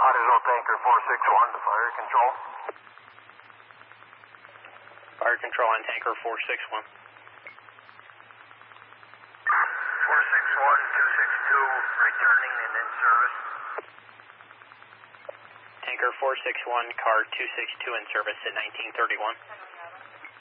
Ottawa Tanker 461 to fire control. Fire control on Tanker 461. 461, 262, returning and in service. Tanker 461, car 262 in service at 1931.